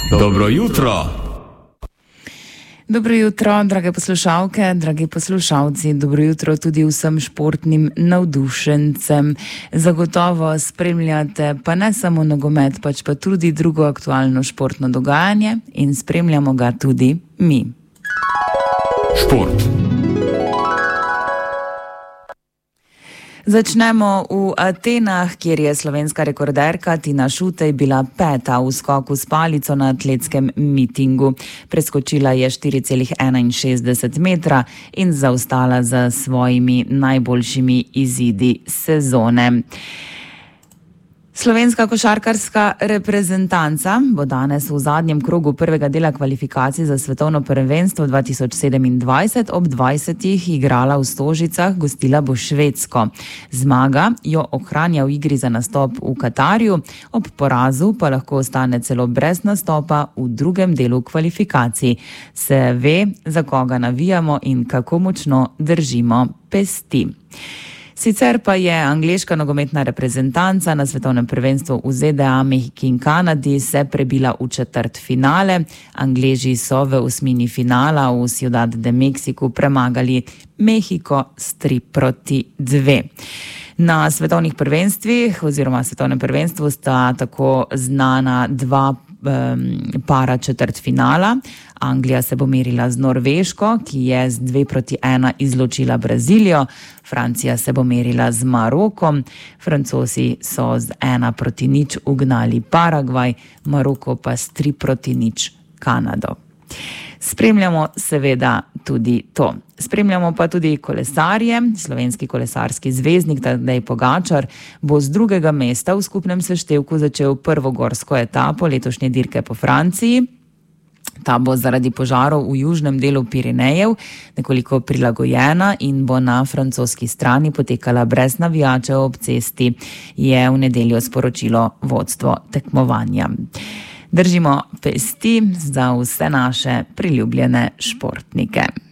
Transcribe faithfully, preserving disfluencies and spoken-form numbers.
Dobro jutro. Dobro jutro, drage poslušalke, dragi poslušalci. Dobro jutro tudi vsem športnim navdušencem. Zagotovo spremljate pa ne samo nogomet, pač pa tudi drugo aktualno športno dogajanje in spremljamo ga tudi mi. Šport. Začnemo v Atenah, kjer je slovenska rekorderka Tina Šutej bila peta v skoku s palico na atletskem mitingu. Preskočila je štiri celih enainšestdeset metra in zaostala za svojimi najboljšimi izidi sezone. Slovenska košarkarska reprezentanca bo danes v zadnjem krogu prvega dela kvalifikacij za svetovno prvenstvo dva tisoč sedemindvajset ob dvajsetih igrala v Stožicah, gostila bo Švedsko. Zmaga jo ohranja v igri za nastop v Katarju, ob porazu pa lahko ostane celo brez nastopa v drugem delu kvalifikacij. Se ve, za koga navijamo in kako močno držimo pesti. Sicer pa je angleška nogometna reprezentanca na svetovnem prvenstvu v Z D A, Mehiki in Kanadi se prebila v četrt finale. Angleži so v osmini finala v Ciudad de Mexico premagali Mehiko s tri proti dve. Na svetovnih prvenstvih oziroma svetovnem prvenstvu sta tako znana dva para četrtfinala. Anglija se bo merila z Norveško, ki je z dve proti ena izločila Brazilijo. Francija se bo merila z Marokom. Francozi so z ena proti nič ugnali Paragvaj, Maroko pa s tri proti nič Kanado. Spremljamo seveda tudi to. Spremljamo pa tudi kolesarje. Slovenski kolesarski zvezdnik Tadej Pogačar bo z drugega mesta v skupnem seštevku začel prvo gorsko etapo letošnje dirke po Franciji. Ta bo zaradi požarov v južnem delu Pirenejev nekoliko prilagojena in bo na francoski strani potekala brez navijačev ob cesti, je v nedeljo sporočilo vodstvo tekmovanja. Držimo pesti za vse naše priljubljene športnike.